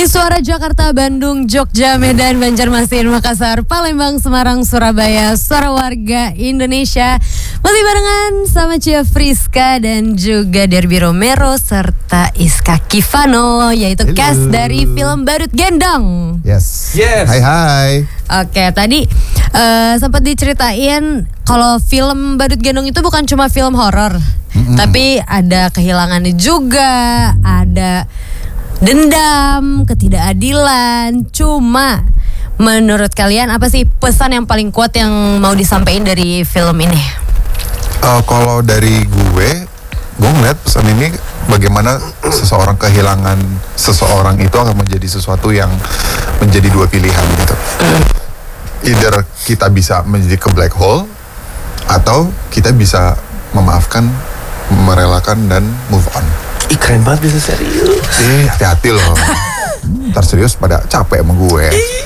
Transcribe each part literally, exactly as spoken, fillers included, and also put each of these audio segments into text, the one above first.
Di Suara Jakarta, Bandung, Jogja, Medan, Banjarmasin, Makassar, Palembang, Semarang, Surabaya, Suara Warga Indonesia. Masih barengan sama Cia Friska dan juga Derby Romero serta Iska Kivano, yaitu Hello. cast dari film Badut Gendong. Yes. Yes. Hai hai. Oke, tadi uh, sempat diceritain kalau film Badut Gendong itu bukan cuma film horor, mm-hmm. tapi ada kehilangannya juga, ada dendam, ketidakadilan. Cuma menurut kalian apa sih pesan yang paling kuat yang mau disampaikan dari film ini? Uh, kalau dari gue, gue ngeliat pesan ini bagaimana seseorang kehilangan seseorang itu akan menjadi sesuatu yang menjadi dua pilihan gitu. Either kita bisa menjadi ke black hole atau kita bisa memaafkan, merelakan dan move on. Ih, keren banget bisa serius. Eh, hati-hati loh. Ntar serius pada capek sama gue.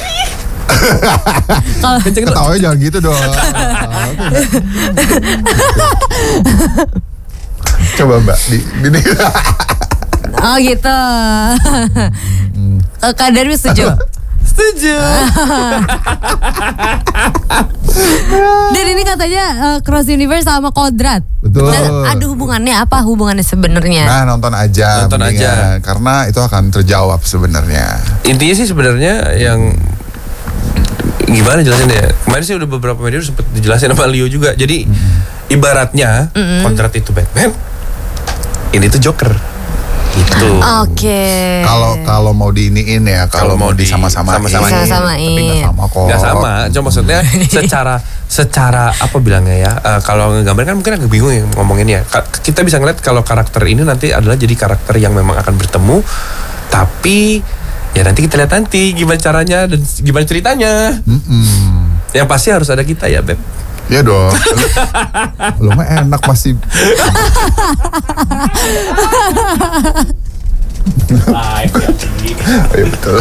Ketawanya jangan gitu dong. Coba Mbak di ini. Oh gitu. Kak Darwi setuju? Setuju. Dan ini katanya uh, cross universe sama kodrat. Betul. Nah, aduh hubungannya apa hubungannya sebenarnya? Nah nonton aja. Nonton mendingan. aja. Karena itu akan terjawab sebenarnya. Intinya sih sebenarnya yang gimana jelasin ya? Kemarin sih udah beberapa media udah sempet dijelasin sama Leo juga. Jadi mm-hmm. ibaratnya mm-hmm. kontrak itu Batman, ini tuh Joker. Itu. Oke. Okay. Kalau kalau mau diiniin ya, kalau mau disama-samain. Sama-samain. Tapi nggak sama kok. Nggak sama. Cuma maksudnya secara secara apa bilangnya ya? Uh, kalau ngegambar kan mungkin agak bingung ya ngomonginnya. Ka- kita bisa ngeliat kalau karakter ini nanti adalah jadi karakter yang memang akan bertemu, tapi ya nanti kita lihat nanti gimana caranya dan gimana ceritanya. Mm-mm. Yang pasti harus ada kita ya, Beb. Iya dong. Lu mah enak masih. Ayo betul.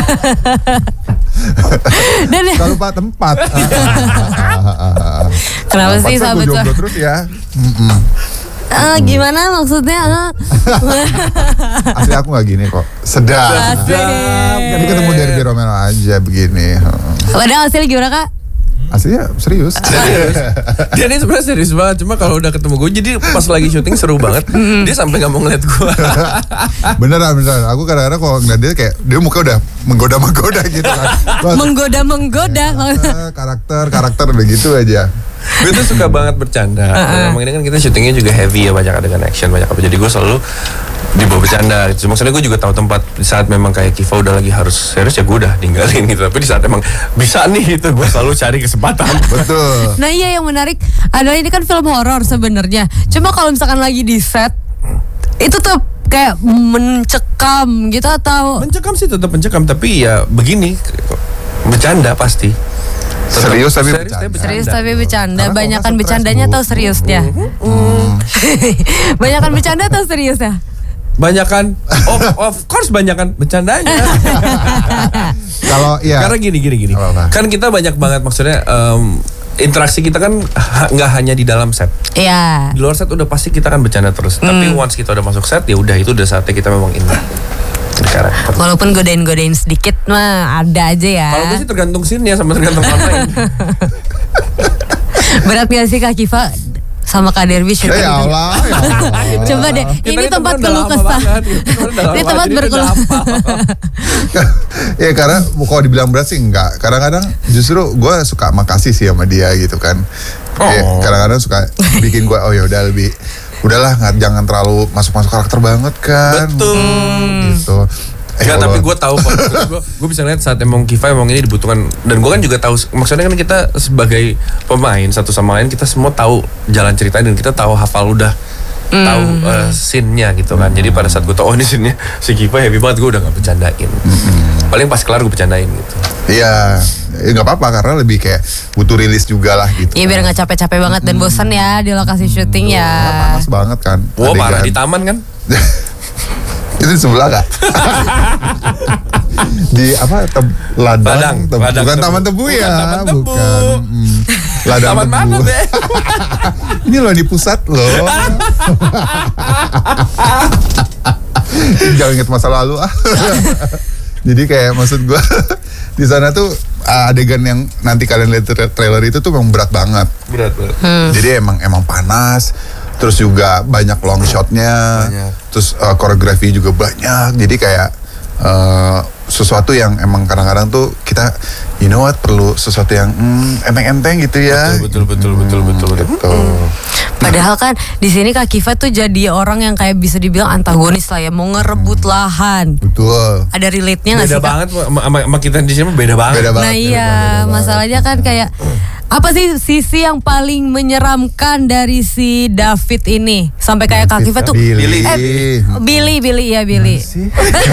Dan ya, Gak lupa tempat. kenapa Tempat sih kan sahabat gua jomblo Suara? terus ya. Mm-mm. Uh, gimana maksudnya? Uh? Asli aku gak gini kok. Sedap. Asik. Tapi ketemu Derby Romero aja begini. Padahal hasil gimana Kak? Aslinya serius. Serius. Dia ini sebenarnya serius banget. Cuma kalau udah ketemu gue, jadi pas lagi syuting seru banget. Dia sampai nggak mau ngeliat gue. Beneran beneran. Aku kadang-kadang kalau ngeliat dia kayak dia muka udah menggoda-menggoda gitu kan. Menggoda-menggoda. Ya, karakter karakter udah gitu aja. Gue tuh suka banget bercanda. Uh-uh. Emang ini kan kita syutingnya juga heavy ya, banyak adegan action, banyak apa. Jadi gue selalu dibawa bercanda gitu. Maksudnya gue juga tahu tempat di saat memang kayak Kiva udah lagi harus serius ya gue udah ninggalin gitu. Tapi di saat emang bisa nih gitu, gue selalu cari kesempatan. Betul. Nah iya yang menarik adalah ini kan film horor sebenarnya. Cuma kalau misalkan lagi di set itu tuh kayak mencekam gitu atau Mencekam sih tetap mencekam, tapi ya begini bercanda pasti. Tetap Serius tapi serius bercanda. tapi serius bercanda. tapi bercanda. Karena Banyakan kalau nggak bercandanya stres, atau Bu. seriusnya? Hmm. Banyakan bercanda atau seriusnya? Banyakan, of, of course banyakan bercandanya. Kalau ya. Karena gini gini gini. Apa-apa? Kan kita banyak banget maksudnya um, interaksi kita kan ha- nggak hanya di dalam set. Iya. Di luar set udah pasti kita kan bercanda terus. Hmm. Tapi once kita udah masuk set ya udah itu udah saatnya kita memang in karakter. Walaupun godain-godain sedikit mah ada aja ya. Kalau gue sih tergantung scene-nya sama tergantung orang lain. Berat gak sih Kak Kiva sama Kak Derby syuting Ya itu? Allah, ya Allah. Coba deh, Kita ini nih tempat temenan keluh udah lama kesah. banget, kita temenan udah Ini lama, tempat jadi berkeluh. udah hafal. Ya karena kalau dibilang berat sih enggak. Kadang-kadang justru gue suka makasih sih sama dia gitu kan. Ya, Oh. kadang-kadang suka bikin gue oh ya udah lebih udahlah nggak jangan terlalu masuk-masuk karakter banget kan. Betul. Gitu. Eh, Enggak, Allah. tapi gue tahu kok. Gue gue bisa lihat saat emang Kiva emang ini dibutuhkan, dan gue kan juga tahu. Maksudnya kan kita sebagai pemain satu sama lain kita semua tahu jalan cerita dan kita tahu hafal udah Mm. tahu uh, scene-nya gitu kan. Jadi pada saat gue tahu oh ini scene-nya si Kiva heavy banget, gue udah nggak bercandain. Mm-hmm. Paling pas kelar gue bercandain gitu. Iya, ya nggak apa-apa karena lebih kayak butuh rilis juga lah gitu. Iya biar nggak capek-capek banget dan bosan ya di lokasi syuting ya. Panas banget kan. Wah, adegan. parah di taman kan? Itu di sebelah kak. Di apa? Tem- ladang, Ladang, Tem- ladang bukan tebu. taman tebu Bukan ya, taman tebu. bukan. Mm, ladang Taman tebu. mana, Be? Ini loh di pusat loh. Jangan inget masa lalu ah. Jadi kayak maksud gue di sana tuh adegan yang nanti kalian lihat tra- trailer itu tuh memang berat banget. Berat banget. Hmm. Jadi emang emang panas. Terus juga banyak long shotnya. Banyak. Terus uh, koreografi juga banyak. Jadi kayak uh, sesuatu yang emang kadang-kadang tuh kita, you know what, perlu sesuatu yang hmm, enteng-enteng gitu ya. Betul betul betul betul betul. betul. Gitu. Padahal kan di sini Kak Kiva tuh jadi orang yang kayak bisa dibilang antagonis lah ya, mau ngerebut lahan. Betul. Ada relate-nya nggak Beda sih Kak? banget sama, sama- sama kita di sini beda banget. Beda banget. Nah beda iya, banget, beda banget. masalahnya kan kayak apa sih sisi yang paling menyeramkan dari si David ini sampai kayak Kak Kiva tuh Billy. eh, Billy Billy ya Billy. Sih.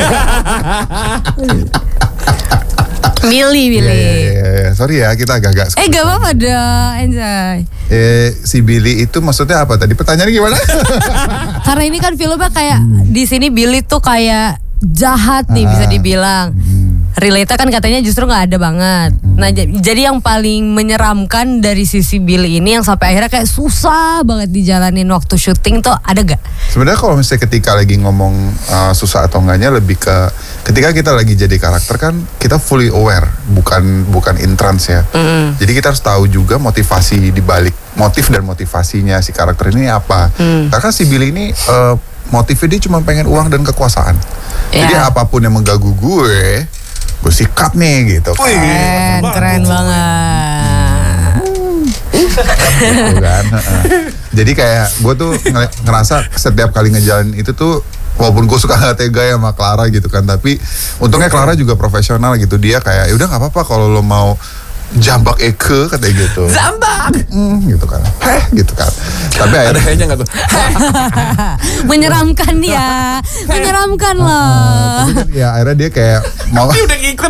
Billy Iya, Billy. iya, iya. Sorry ya, kita agak-agak. Eh gak apa-apa dah, enjoy. Eh, si Billy itu maksudnya apa tadi? Pertanyaannya gimana? Karena ini kan filmnya kayak di sini Billy tuh kayak jahat nih bisa Ah. dibilang. Relate kan katanya justru nggak ada banget. Nah j- jadi yang paling menyeramkan dari sisi Billy ini yang sampai akhirnya kayak susah banget dijalanin waktu syuting tuh ada gak? Sebenarnya kalau misalnya ketika lagi ngomong uh, susah atau enggaknya lebih ke ketika kita lagi jadi karakter kan kita fully aware, bukan bukan in trance ya. Jadi kita harus tahu juga motivasi di balik motif dan motivasinya si karakter ini apa. Karena si Billy ini uh, motifnya dia cuma pengen uang dan kekuasaan. Jadi Ya. apapun yang mengganggu gue, gue sikat nih gitu. kan. Keren, keren banget. Gitu kan. Heeh. Jadi kayak gue tuh ngel- ngerasa setiap kali ngejalanin itu tuh walaupun gue suka gak tega ya sama Clara gitu kan, tapi untungnya Clara juga profesional gitu. Dia kayak udah nggak apa-apa kalau lo mau jambak Eke katanya gitu. Zambak. Hmm, gitu kan. Heh gitu kan. Tapi Ada akhirnya kayaknya nggak tuh? Menyeramkan dia, menyeramkan loh. tapi kan ya akhirnya dia kayak mau Dia udah ngikut.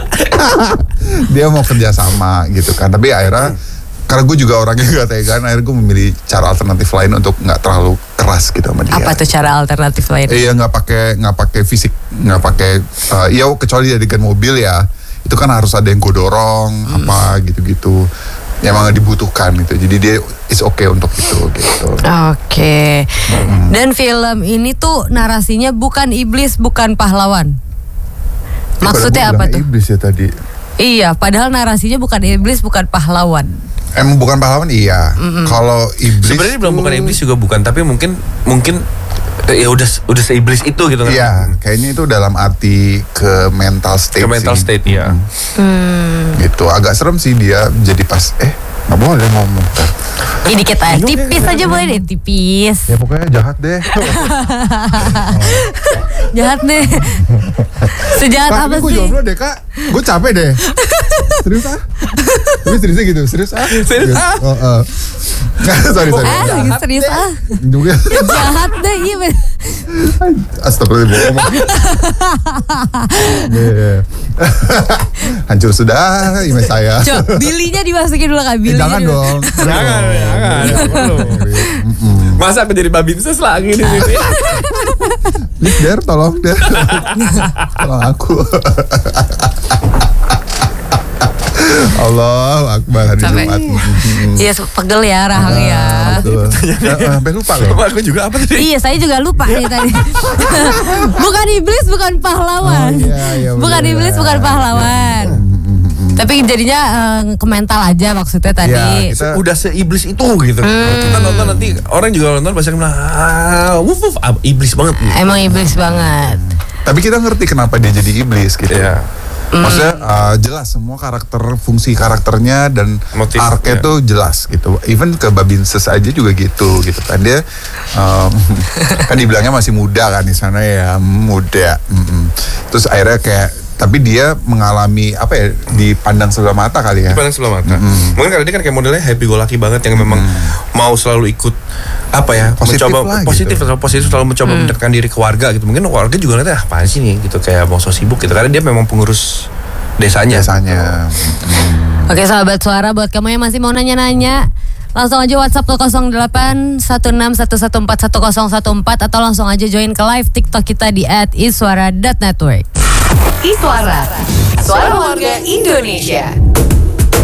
dia mau kerja sama gitu kan. Tapi akhirnya karena gue juga orangnya gak tegaan, akhirnya gue memilih cara alternatif lain untuk nggak terlalu keras gitu sama dia. Apa tuh cara alternatif lain? Iya, nggak pakai nggak pakai fisik, nggak pakai uh, ya kecuali adegan mobil ya, itu kan harus ada yang gue dorong apa gitu-gitu, yang emang dibutuhkan gitu. Jadi dia is okay untuk itu gitu. Oke. Dan film ini tuh narasinya bukan iblis, bukan pahlawan. Maksudnya Padahal apa gua tuh? bilang iblis ya tadi. Iya, padahal narasinya bukan iblis, bukan pahlawan. Emang bukan pahlawan iya. Kalau iblis Sebenarnya dia bilang tuh- bukan iblis juga bukan, tapi mungkin mungkin eh, ya udah udah seiblis itu gitu kan. Iya, kayaknya itu dalam arti ke mental state. Ke mental sih. state ya. Gitu, agak serem sih dia jadi pas eh nggak boleh ngomong. Ini dikit aja, tipis aja boleh deh, tipis. Ya pokoknya jahat deh. Jahat deh. Sejahat Kak, apa ini gue sih? jawab dulu deh kak. Gue capek deh. Serius ah? Tapi seriusnya gitu, serius ah? Serius ah? Oh, oh. sorry, sorry. Ah, lagi serius ah. Juga. Jahat deh, iya bener. Astagfirullah, bohong. Iya. Hancur sudah image saya. Coba, bilinya dimasukin dulu Kak, Eh, bilinya jangan dulu. dong. Jangan, jangan. Masa aku jadi babi sus lagi di sini? Please Der, tolong Der. Tolong aku. Allahu Akbar hari Sampai- Jumat. Iya, pegel ya rahangnya. Ah, betul. Eh, eh, Sampai lupa loh. Aku juga apa tadi? Iya, saya juga lupa nih tadi. Bukan iblis, bukan pahlawan. Oh, iya, iya, bukan bener. iblis, bukan pahlawan. Tapi jadinya eh, ke mental aja maksudnya tadi. Ya, kita- Udah seiblis itu gitu. Kita nonton nanti orang juga nonton pasti bilang, ah, wuf, wuf, ah, iblis banget. Emang iblis banget. Tapi kita ngerti kenapa dia jadi iblis gitu. Iya. Maksudnya uh, jelas semua karakter, fungsi karakternya dan Motif, arc-nya ya. tuh jelas gitu. Even ke Babinses aja juga gitu gitu kan dia um, kan dibilangnya masih muda kan di sana ya, muda. Mm-mm. Terus akhirnya kayak tapi dia mengalami apa ya, dipandang sebelah mata kali ya. Dipandang sebelah mata. Mungkin karena dia kan kayak modelnya happy go lucky banget yang memang mau selalu ikut apa ya, Positif mencoba lah positif gitu. selalu positif selalu mencoba mendekatkan diri ke warga gitu. Mungkin warga juga ngeliatnya ah, apaan sih nih gitu, kayak mau so sibuk gitu karena dia memang pengurus desanya. Biasanya. Oke sahabat suara, buat kamu yang masih mau nanya-nanya, langsung aja WhatsApp ke nol delapan satu enam satu satu empat satu nol satu empat atau langsung aja join ke live TikTok kita di at iswara dot network. Iswara, suara warga Indonesia.